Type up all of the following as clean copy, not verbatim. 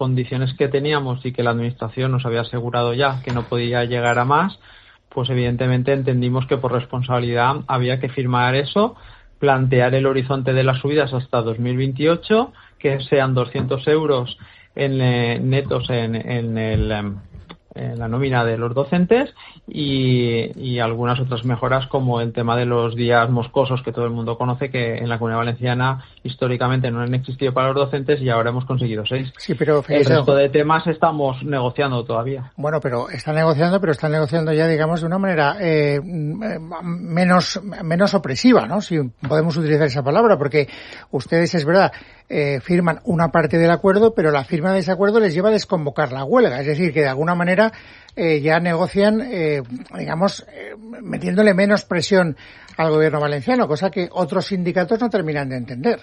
condiciones que teníamos y que la Administración nos había asegurado ya que no podía llegar a más, pues evidentemente entendimos que por responsabilidad había que firmar eso, plantear el horizonte de las subidas hasta 2028, que sean 200 euros netos en la nómina de los docentes y algunas otras mejoras como el tema de los días moscosos que todo el mundo conoce, que en la Comunidad Valenciana históricamente no han existido para los docentes y ahora hemos conseguido 6. Sí, pero el resto de temas estamos negociando todavía. Bueno, pero están negociando ya, digamos, de una manera menos opresiva, ¿no? Si podemos utilizar esa palabra, porque ustedes, es verdad, firman una parte del acuerdo, pero la firma de ese acuerdo les lleva a desconvocar la huelga. Es decir, que de alguna manera ya negocian, digamos, metiéndole menos presión al gobierno valenciano, cosa que otros sindicatos no terminan de entender.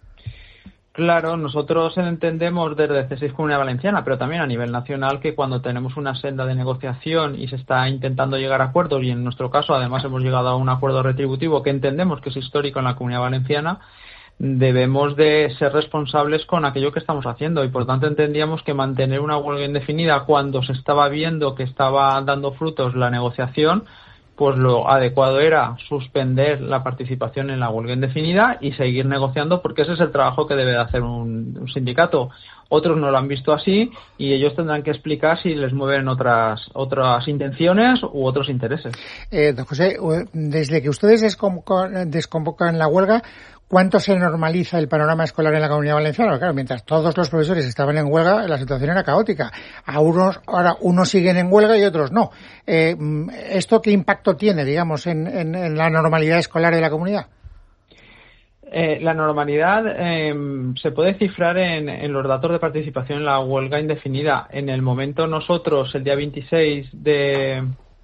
Claro, nosotros entendemos desde C6 Comunidad Valenciana, pero también a nivel nacional, que cuando tenemos una senda de negociación y se está intentando llegar a acuerdos, y en nuestro caso además hemos llegado a un acuerdo retributivo que entendemos que es histórico en la Comunidad Valenciana, debemos de ser responsables con aquello que estamos haciendo y por tanto entendíamos que mantener una huelga indefinida cuando se estaba viendo que estaba dando frutos la negociación, pues lo adecuado era suspender la participación en la huelga indefinida y seguir negociando, porque ese es el trabajo que debe de hacer un sindicato. Otros no lo han visto así y ellos tendrán que explicar si les mueven otras intenciones u otros intereses. Don José, desde que ustedes desconvocan la huelga, ¿cuánto se normaliza el panorama escolar en la Comunidad Valenciana? Claro, mientras todos los profesores estaban en huelga, la situación era caótica. Ahora unos siguen en huelga y otros no. ¿Esto qué impacto tiene, digamos, en la normalidad escolar de la comunidad? La normalidad se puede cifrar en los datos de participación en la huelga indefinida. En el momento nosotros, el día 26 de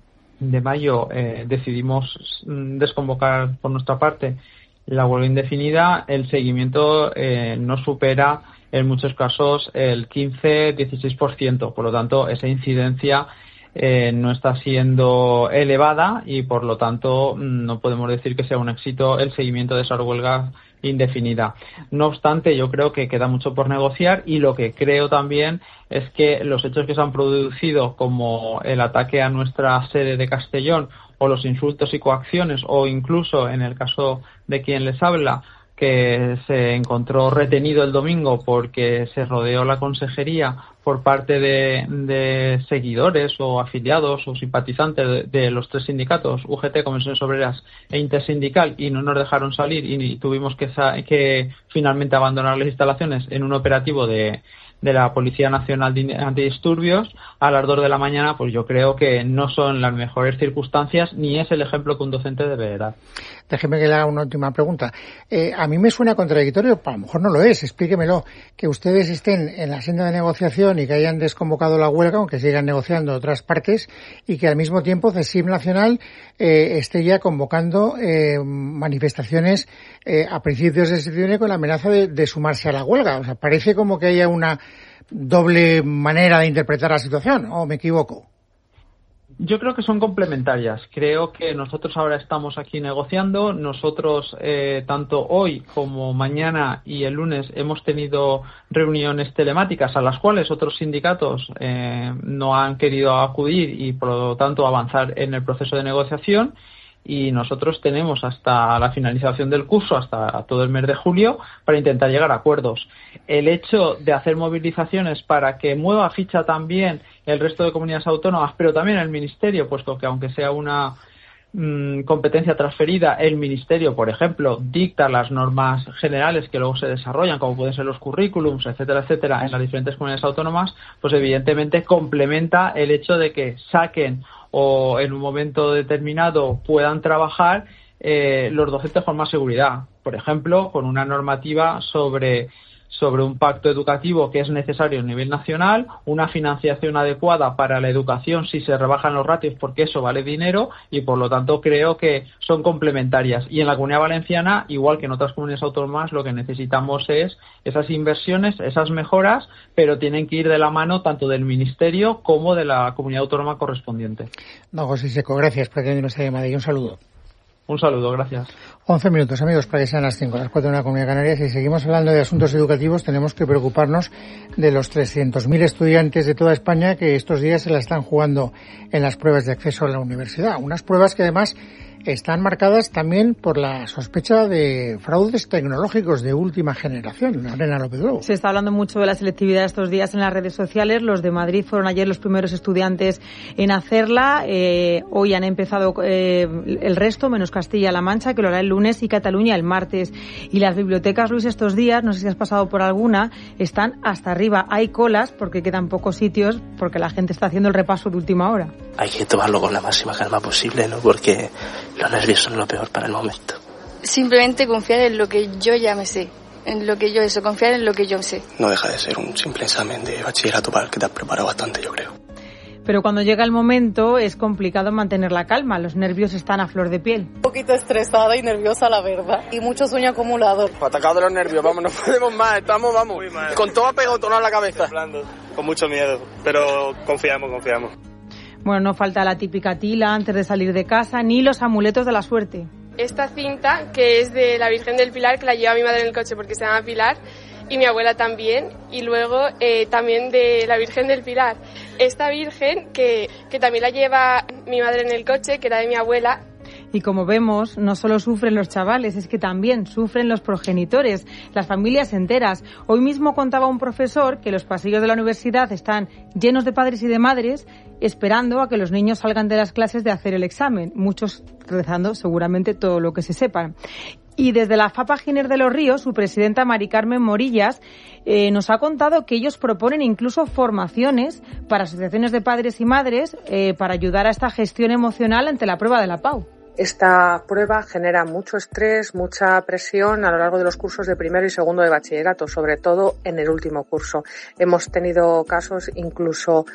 mayo, decidimos desconvocar por nuestra parte la huelga indefinida. El seguimiento no supera en muchos casos el 15-16%. Por lo tanto, esa incidencia no está siendo elevada y por lo tanto no podemos decir que sea un éxito el seguimiento de esa huelga indefinida. No obstante, yo creo que queda mucho por negociar y lo que creo también es que los hechos que se han producido, como el ataque a nuestra sede de Castellón o los insultos y coacciones, o incluso en el caso de quien les habla, que se encontró retenido el domingo porque se rodeó la consejería por parte de seguidores o afiliados o simpatizantes de los 3 sindicatos, UGT, Comisiones Obreras e Intersindical, y no nos dejaron salir y tuvimos que finalmente abandonar las instalaciones en un operativo de la Policía Nacional de Antidisturbios a las 2 de la mañana, pues yo creo que no son las mejores circunstancias ni es el ejemplo que un docente debe dar. Déjeme que le haga una última pregunta. A mí me suena contradictorio, a lo mejor no lo es, explíquemelo, que ustedes estén en la senda de negociación y que hayan desconvocado la huelga, aunque sigan negociando otras partes, y que al mismo tiempo CESIM Nacional esté ya convocando manifestaciones a principios de septiembre con la amenaza de sumarse a la huelga. O sea, parece como que haya una doble manera de interpretar la situación, ¿o me equivoco? Yo creo que son complementarias. Creo que nosotros ahora estamos aquí negociando. Nosotros, tanto hoy como mañana y el lunes, hemos tenido reuniones telemáticas a las cuales otros sindicatos no han querido acudir y, por lo tanto, avanzar en el proceso de negociación. Y nosotros tenemos hasta la finalización del curso, hasta todo el mes de julio, para intentar llegar a acuerdos. El hecho de hacer movilizaciones para que mueva ficha también el resto de comunidades autónomas, pero también el Ministerio, puesto que aunque sea una competencia transferida, el Ministerio, por ejemplo, dicta las normas generales que luego se desarrollan, como pueden ser los currículums, etcétera, etcétera, en las diferentes comunidades autónomas, pues evidentemente complementa el hecho de que saquen o en un momento determinado puedan trabajar los docentes con más seguridad. Por ejemplo, con una normativa sobre un pacto educativo que es necesario a nivel nacional, una financiación adecuada para la educación si se rebajan los ratios, porque eso vale dinero y por lo tanto creo que son complementarias. Y en la Comunidad Valenciana, igual que en otras comunidades autónomas, lo que necesitamos es esas inversiones, esas mejoras, pero tienen que ir de la mano tanto del Ministerio como de la comunidad autónoma correspondiente. No, José Seco, gracias por tenernos esta llamada y un saludo. Un saludo, gracias. 11 minutos, amigos, para que sean las 5, las 4 en la Comunidad Canaria. Si seguimos hablando de asuntos educativos, tenemos que preocuparnos de los 300.000 estudiantes de toda España que estos días se la están jugando en las pruebas de acceso a la universidad. Unas pruebas que además están marcadas también por la sospecha de fraudes tecnológicos de última generación. Lorena López Lobo. Se está hablando mucho de la selectividad estos días en las redes sociales. Los de Madrid fueron ayer los primeros estudiantes en hacerla. Hoy han empezado el resto, menos Castilla-La Mancha, que lo hará el lunes, y Cataluña el martes. Y las bibliotecas, Luis, estos días, no sé si has pasado por alguna, están hasta arriba. Hay colas porque quedan pocos sitios, porque la gente está haciendo el repaso de última hora. Hay que tomarlo con la máxima calma posible, ¿no? Porque los nervios son lo peor para el momento. Simplemente confiar en lo que yo ya me sé, confiar en lo que yo sé. No deja de ser un simple examen de bachillerato para el que te has preparado bastante, yo creo. Pero cuando llega el momento es complicado mantener la calma, los nervios están a flor de piel. Un poquito estresada y nerviosa, la verdad, y mucho sueño acumulador. Atacado de los nervios, vamos, no podemos más, estamos, con todo apegotonado en la cabeza. Con mucho miedo, pero confiamos. Bueno, no falta la típica tila antes de salir de casa, ni los amuletos de la suerte. Esta cinta, que es de la Virgen del Pilar, que la lleva mi madre en el coche porque se llama Pilar, y mi abuela también, y luego también de la Virgen del Pilar. Esta Virgen, que también la lleva mi madre en el coche, que era de mi abuela. Y como vemos, no solo sufren los chavales, es que también sufren los progenitores, las familias enteras. Hoy mismo contaba un profesor que los pasillos de la universidad están llenos de padres y de madres esperando a que los niños salgan de las clases de hacer el examen, muchos rezando seguramente todo lo que se sepan. Y desde la FAPA Giner de los Ríos, su presidenta Mari Carmen Morillas nos ha contado que ellos proponen incluso formaciones para asociaciones de padres y madres para ayudar a esta gestión emocional ante la prueba de la PAU. Esta prueba genera mucho estrés, mucha presión a lo largo de los cursos de primero y segundo de bachillerato, sobre todo en el último curso. Hemos tenido casos incluso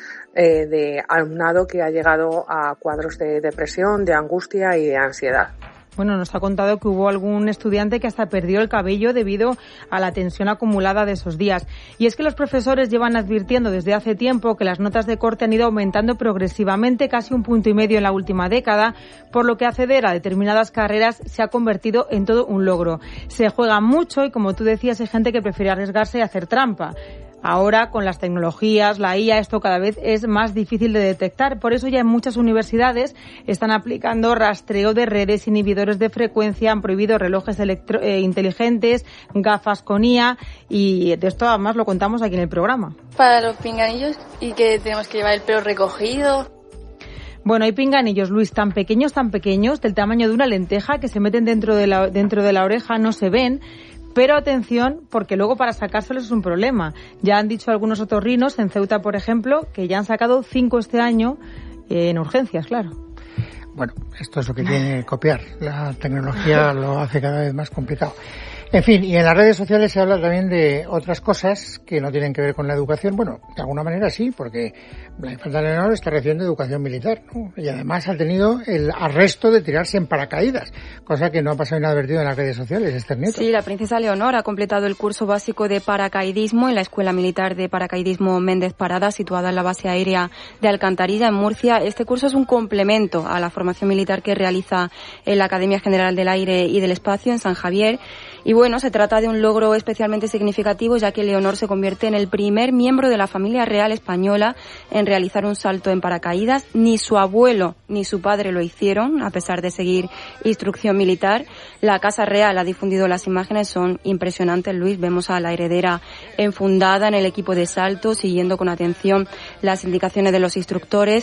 de alumnado que ha llegado a cuadros de depresión, de angustia y de ansiedad. Bueno, nos ha contado que hubo algún estudiante que hasta perdió el cabello debido a la tensión acumulada de esos días. Y es que los profesores llevan advirtiendo desde hace tiempo que las notas de corte han ido aumentando progresivamente, casi 1,5 puntos en la última década, por lo que acceder a determinadas carreras se ha convertido en todo un logro. Se juega mucho y, como tú decías, hay gente que prefiere arriesgarse y hacer trampa. Ahora, con las tecnologías, la IA, esto cada vez es más difícil de detectar. Por eso ya en muchas universidades están aplicando rastreo de redes, inhibidores de frecuencia, han prohibido relojes inteligentes, gafas con IA, y de esto además lo contamos aquí en el programa. Para los pinganillos, y que tenemos que llevar el pelo recogido. Bueno, hay pinganillos, Luis, tan pequeños, del tamaño de una lenteja, que se meten dentro de la oreja, no se ven. Pero atención, porque luego para sacárselos es un problema. Ya han dicho algunos otorrinos, en Ceuta, por ejemplo, que ya han sacado 5 este año en urgencias, claro. Bueno, esto es lo que tiene que copiar. La tecnología lo hace cada vez más complicado. En fin, y en las redes sociales se habla también de otras cosas que no tienen que ver con la educación. Bueno, de alguna manera sí, porque la infanta Leonor está recibiendo educación militar, ¿no? Y además ha tenido el arresto de tirarse en paracaídas, cosa que no ha pasado inadvertido en las redes sociales, Esther Nieto. Sí, la princesa Leonor ha completado el curso básico de paracaidismo en la Escuela Militar de Paracaidismo Méndez Parada, situada en la base aérea de Alcantarilla, en Murcia. Este curso es un complemento a la formación militar que realiza en la Academia General del Aire y del Espacio en San Javier. Y bueno, se trata de un logro especialmente significativo, ya que Leonor se convierte en el primer miembro de la familia real española en realizar un salto en paracaídas. Ni su abuelo ni su padre lo hicieron, a pesar de seguir instrucción militar. La Casa Real ha difundido las imágenes, son impresionantes, Luis. Vemos a la heredera enfundada en el equipo de salto, siguiendo con atención las indicaciones de los instructores.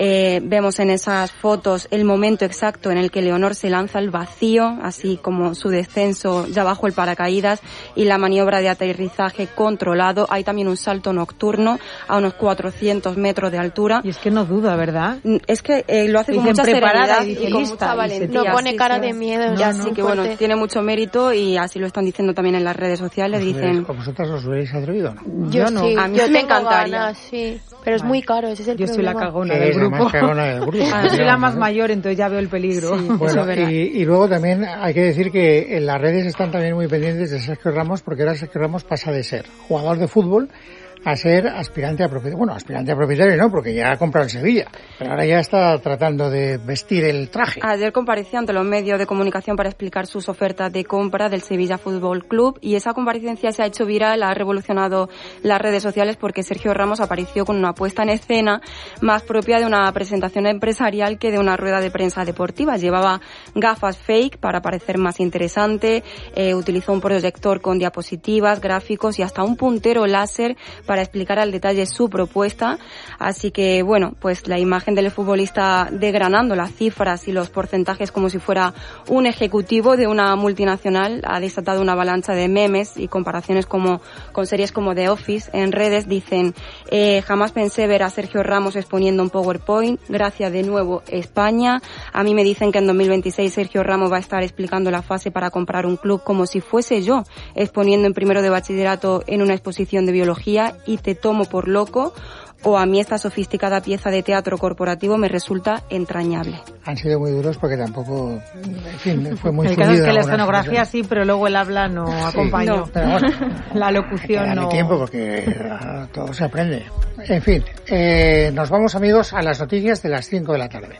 Vemos en esas fotos el momento exacto en el que Leonor se lanza al vacío, así como su descenso ya bajo el paracaídas y la maniobra de aterrizaje controlado. Hay también un salto nocturno a unos 400 metros de altura. Y es que no duda, ¿verdad? Es que lo hace con mucha serenidad y con mucha valentía. No pone cara de miedo. Así que bueno, tiene mucho mérito y así lo están diciendo también en las redes sociales. Dicen. ¿Vosotras os hubierais atrevido, no? Yo no. Sí, a mí me encantaría. Ganas, sí. Pero es muy caro, ese es el problema. Yo soy la cagona del grupo. Soy la más mayor, entonces ya veo el peligro. Sí, bueno, y luego también hay que decir que en las redes están también muy pendientes de Sergio Ramos, porque ahora Sergio Ramos pasa de ser jugador de fútbol a ser aspirante a propietario. Bueno, aspirante a propietario no, porque ya ha comprado el Sevilla, pero ahora ya está tratando de vestir el traje. Ayer compareció ante los medios de comunicación para explicar sus ofertas de compra del Sevilla Fútbol Club, y esa comparecencia se ha hecho viral, ha revolucionado las redes sociales porque Sergio Ramos apareció con una puesta en escena más propia de una presentación empresarial que de una rueda de prensa deportiva. Llevaba gafas fake para parecer más interesante, utilizó un proyector con diapositivas, gráficos y hasta un puntero láser para explicar al detalle su propuesta. Así que, bueno, pues la imagen del futbolista desgranando las cifras y los porcentajes como si fuera un ejecutivo de una multinacional ha desatado una avalancha de memes y comparaciones con series como The Office. En redes dicen, jamás pensé ver a Sergio Ramos exponiendo un PowerPoint, gracias de nuevo España. A mí me dicen que en 2026 Sergio Ramos va a estar explicando la fase para comprar un club como si fuese yo, exponiendo en primero de bachillerato en una exposición de biología, y te tomo por loco. O a mí esta sofisticada pieza de teatro corporativo me resulta entrañable. Han sido muy duros porque tampoco, en fin, fue muy fluido. El caso es que la escenografía sí, pero luego el habla no acompañó. No, pero bueno, la locución no. Tiempo porque todo se aprende. En fin, nos vamos, amigos, a las noticias de las 5 de la tarde.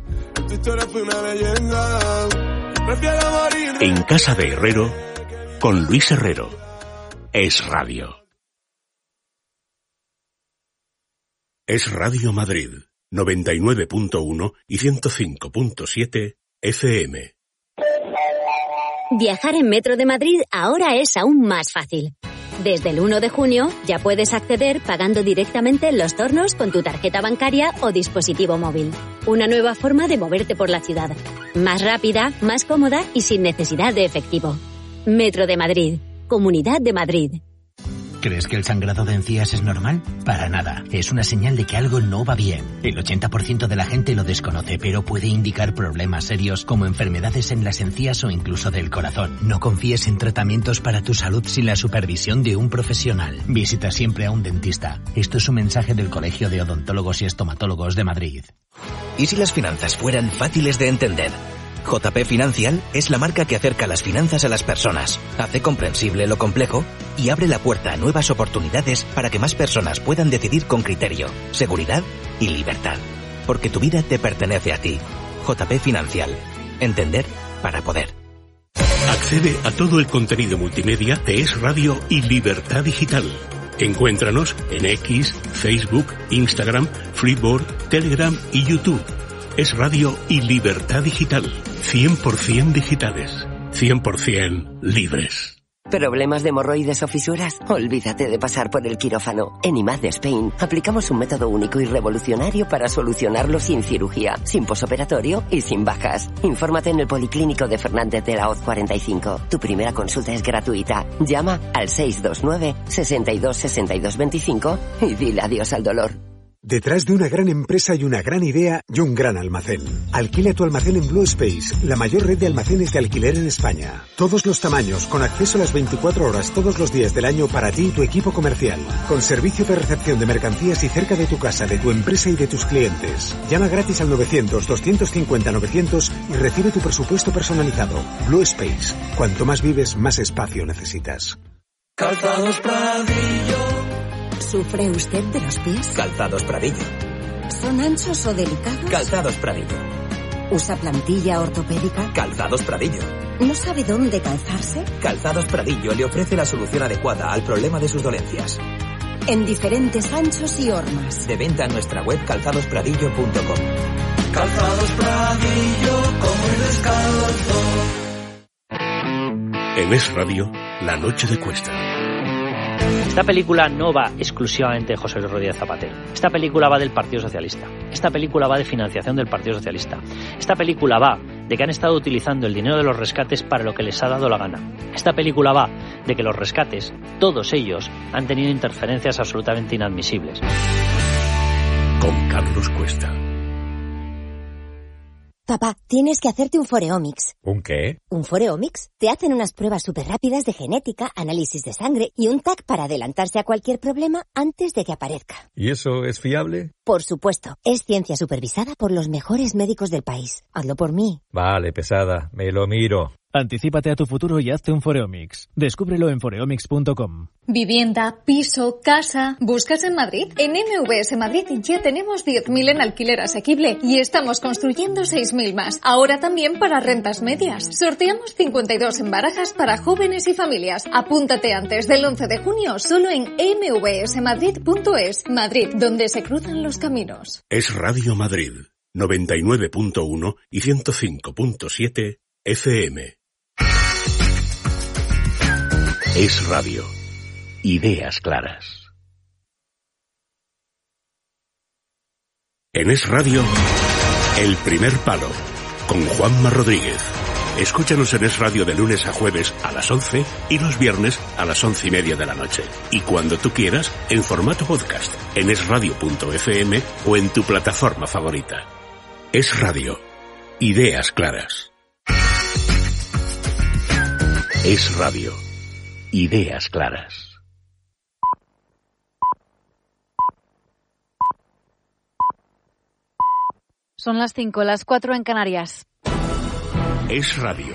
En casa de Herrero, con Luis Herrero. Es Radio. Es Radio Madrid, 99.1 y 105.7 FM. Viajar en Metro de Madrid ahora es aún más fácil. Desde el 1 de junio ya puedes acceder pagando directamente en los tornos con tu tarjeta bancaria o dispositivo móvil. Una nueva forma de moverte por la ciudad. Más rápida, más cómoda y sin necesidad de efectivo. Metro de Madrid, Comunidad de Madrid. ¿Crees que el sangrado de encías es normal? Para nada. Es una señal de que algo no va bien. El 80% de la gente lo desconoce, pero puede indicar problemas serios como enfermedades en las encías o incluso del corazón. No confíes en tratamientos para tu salud sin la supervisión de un profesional. Visita siempre a un dentista. Esto es un mensaje del Colegio de Odontólogos y Estomatólogos de Madrid. ¿Y si las finanzas fueran fáciles de entender? JP Financial es la marca que acerca las finanzas a las personas, hace comprensible lo complejo y abre la puerta a nuevas oportunidades para que más personas puedan decidir con criterio, seguridad y libertad. Porque tu vida te pertenece a ti. JP Financial. Entender para poder. Accede a todo el contenido multimedia de Es Radio y Libertad Digital. Encuéntranos en X, Facebook, Instagram, Freeboard, Telegram y YouTube. Es Radio y Libertad Digital. 100% digitales. 100% libres. ¿Problemas de hemorroides o fisuras? Olvídate de pasar por el quirófano. En IMAD Spain aplicamos un método único y revolucionario para solucionarlo sin cirugía, sin posoperatorio y sin bajas. Infórmate en el Policlínico de Fernández de la Hoz 45. Tu primera consulta es gratuita. Llama al 629 62 62 25 y dile adiós al dolor. Detrás de una gran empresa y una gran idea y un gran almacén. Alquila tu almacén en Blue Space, la mayor red de almacenes de alquiler en España. Todos los tamaños, con acceso a las 24 horas todos los días del año para ti y tu equipo comercial. Con servicio de recepción de mercancías y cerca de tu casa, de tu empresa y de tus clientes. Llama gratis al 900-250-900 y recibe tu presupuesto personalizado. Blue Space. Cuanto más vives, más espacio necesitas. Calzados Pradillo. ¿Sufre usted de los pies? Calzados Pradillo. ¿Son anchos o delicados? Calzados Pradillo. ¿Usa plantilla ortopédica? Calzados Pradillo. ¿No sabe dónde calzarse? Calzados Pradillo le ofrece la solución adecuada al problema de sus dolencias. En diferentes anchos y hormas. De venta en nuestra web calzadospradillo.com. Calzados Pradillo, como el descalzo. En Es Radio, La Noche de Cuesta. Esta película no va exclusivamente de José Luis Rodríguez Zapatero. Esta película va del Partido Socialista. Esta película va de financiación del Partido Socialista. Esta película va de que han estado utilizando el dinero de los rescates para lo que les ha dado la gana. Esta película va de que los rescates, todos ellos, han tenido interferencias absolutamente inadmisibles. Con Carlos Cuesta. Papá, tienes que hacerte un Foreomics. ¿Un qué? ¿Un Foreomics? Te hacen unas pruebas súper rápidas de genética, análisis de sangre y un TAC para adelantarse a cualquier problema antes de que aparezca. ¿Y eso es fiable? Por supuesto. Es ciencia supervisada por los mejores médicos del país. Hazlo por mí. Vale, pesada. Me lo miro. Anticípate a tu futuro y hazte un Foreomix. Descúbrelo en foreomix.com. Vivienda, piso, casa. ¿Buscas en Madrid? En MVS Madrid ya tenemos 10.000 en alquiler asequible y estamos construyendo 6.000 más. Ahora también para rentas medias. Sorteamos 52 en barajas para jóvenes y familias. Apúntate antes del 11 de junio solo en mvsmadrid.es. Madrid, donde se cruzan los caminos. Es Radio Madrid, 99.1 y 105.7 FM. Es Radio. Ideas claras. En Es Radio, El Primer Palo, con Juanma Rodríguez. Escúchanos en Es Radio de lunes a jueves a las 11 y los viernes a las 11:30 de la noche. Y cuando tú quieras, en formato podcast, en esradio.fm o en tu plataforma favorita. Es Radio. Ideas claras. Es Radio. Ideas claras. Son las 5, las 4 en Canarias. Es Radio.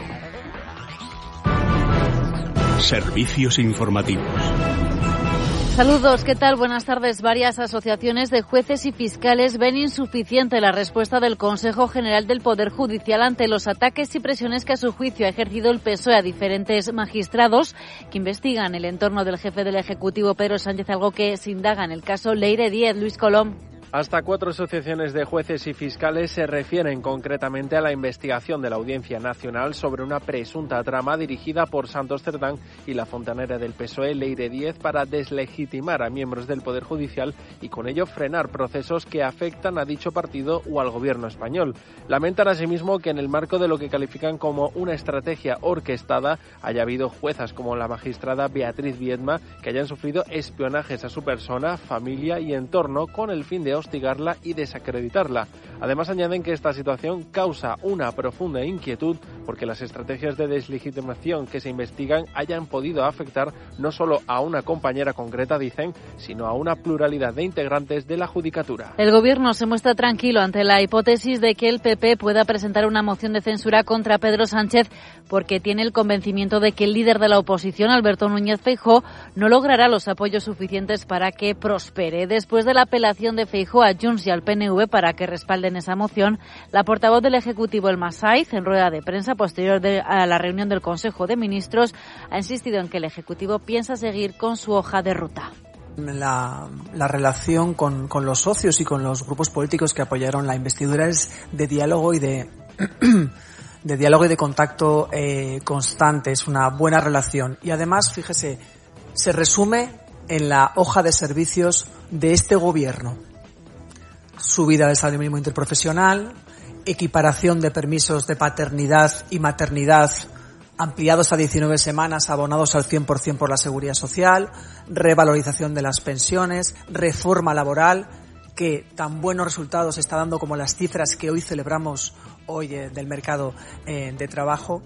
Servicios informativos. Saludos, ¿qué tal? Buenas tardes. Varias asociaciones de jueces y fiscales ven insuficiente la respuesta del Consejo General del Poder Judicial ante los ataques y presiones que a su juicio ha ejercido el PSOE a diferentes magistrados que investigan el entorno del jefe del Ejecutivo, Pedro Sánchez, algo que se indaga en el caso Leire Díez. Luis Colom. Hasta 4 asociaciones de jueces y fiscales se refieren concretamente a la investigación de la Audiencia Nacional sobre una presunta trama dirigida por Santos Cerdán y la fontanera del PSOE, Leire Díez, para deslegitimar a miembros del Poder Judicial y con ello frenar procesos que afectan a dicho partido o al gobierno español. Lamentan asimismo que en el marco de lo que califican como una estrategia orquestada haya habido juezas como la magistrada Beatriz Viedma que hayan sufrido espionajes a su persona, familia y entorno con el fin de hostigarla y desacreditarla. Además añaden que esta situación causa una profunda inquietud porque las estrategias de deslegitimación que se investigan hayan podido afectar no solo a una compañera concreta, dicen, sino a una pluralidad de integrantes de la Judicatura. El Gobierno se muestra tranquilo ante la hipótesis de que el PP pueda presentar una moción de censura contra Pedro Sánchez porque tiene el convencimiento de que el líder de la oposición, Alberto Núñez Feijóo, no logrará los apoyos suficientes para que prospere. Después de la apelación de Feijóo a Junts y al PNV para que respalden esa moción, la portavoz del Ejecutivo, Elma Saiz, en rueda de prensa posterior a la reunión del Consejo de Ministros, ha insistido en que el Ejecutivo piensa seguir con su hoja de ruta. La relación con los socios y con los grupos políticos que apoyaron la investidura es de diálogo y de diálogo y de contacto constante. Es una buena relación y además, fíjese, se resume en la hoja de servicios de este Gobierno. Subida del salario mínimo interprofesional, equiparación de permisos de paternidad y maternidad ampliados a 19 semanas, abonados al 100% por la Seguridad Social, revalorización de las pensiones, reforma laboral, que tan buenos resultados está dando como las cifras que hoy celebramos hoy del mercado de trabajo.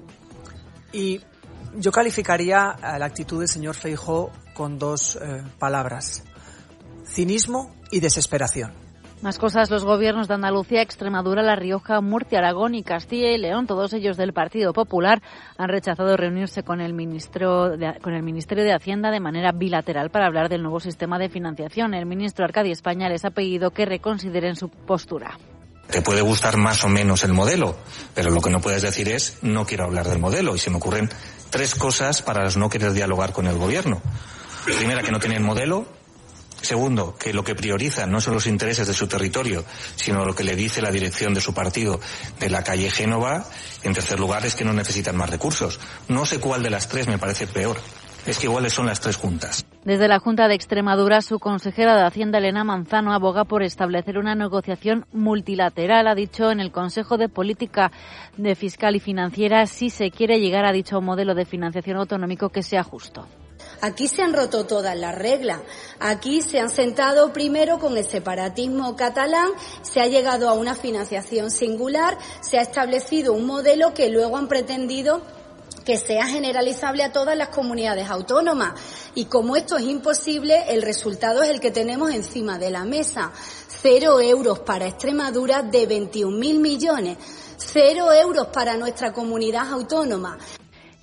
Y yo calificaría la actitud del señor Feijóo con dos palabras: cinismo y desesperación. Más cosas, los gobiernos de Andalucía, Extremadura, La Rioja, Murcia, Aragón y Castilla y León, todos ellos del Partido Popular, han rechazado reunirse con el Ministerio de Hacienda de manera bilateral para hablar del nuevo sistema de financiación. El ministro Arcadi España les ha pedido que reconsideren su postura. Te puede gustar más o menos el modelo, pero lo que no puedes decir es no quiero hablar del modelo. Y se me ocurren 3 cosas para los no querer dialogar con el gobierno. Primera, que no tienen modelo. Segundo, que lo que priorizan no son los intereses de su territorio, sino lo que le dice la dirección de su partido de la calle Génova. Y en tercer lugar, es que no necesitan más recursos. No sé cuál de las 3 me parece peor. Es que iguales son las 3 juntas. Desde la Junta de Extremadura, su consejera de Hacienda, Elena Manzano, aboga por establecer una negociación multilateral. Ha dicho en el Consejo de Política Fiscal y Financiera si se quiere llegar a dicho modelo de financiación autonómico que sea justo. Aquí se han roto todas las reglas. Aquí se han sentado primero con el separatismo catalán, se ha llegado a una financiación singular, se ha establecido un modelo que luego han pretendido que sea generalizable a todas las comunidades autónomas. Y como esto es imposible, el resultado es el que tenemos encima de la mesa. 0 euros para Extremadura de 21.000 millones. 0 euros para nuestra comunidad autónoma.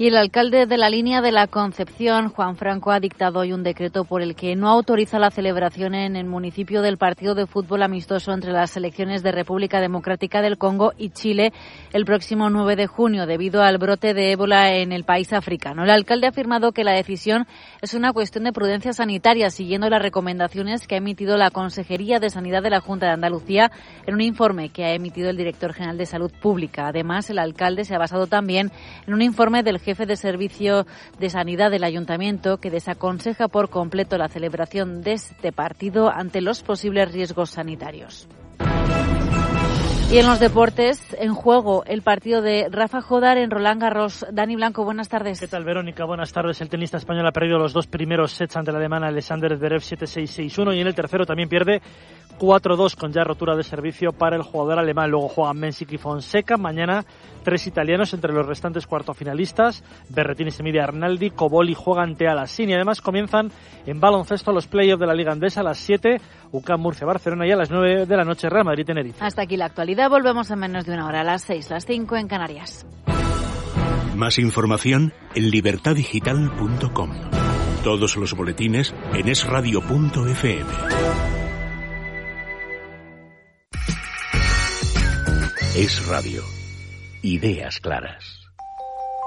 Y el alcalde de la Línea de la Concepción, Juan Franco, ha dictado hoy un decreto por el que no autoriza la celebración en el municipio del partido de fútbol amistoso entre las selecciones de República Democrática del Congo y Chile el próximo 9 de junio, debido al brote de ébola en el país africano. El alcalde ha afirmado que la decisión es una cuestión de prudencia sanitaria, siguiendo las recomendaciones que ha emitido la Consejería de Sanidad de la Junta de Andalucía en un informe que ha emitido el director general de Salud Pública. Además, el alcalde se ha basado también en un informe del jefe de Servicio de Sanidad del Ayuntamiento, que desaconseja por completo la celebración de este partido ante los posibles riesgos sanitarios. Y en los deportes, en juego el partido de Rafa Jodar en Roland Garros. Dani Blanco, buenas tardes. ¿Qué tal, Verónica? Buenas tardes. El tenista español ha perdido los 2 primeros sets ante el alemán Alexander Zverev 7-6, 6-1, y en el tercero también pierde 4-2 con ya rotura de servicio para el jugador alemán. Luego juegan Mensik y Fonseca. Mañana 3 italianos entre los restantes cuartofinalistas. Berrettini se mide a Arnaldi, Cobolli juega ante Alassin, y además comienzan en baloncesto los playoffs de la Liga Andesa a las 7, UCAM Murcia-Barcelona, y a las 9 de la noche Real Madrid-Tenerife. Hasta aquí la actualidad. Volvemos en menos de una hora, a las 6, las 5 en Canarias. Más información en libertadigital.com. Todos los boletines en esradio.fm. Es Radio. Ideas claras.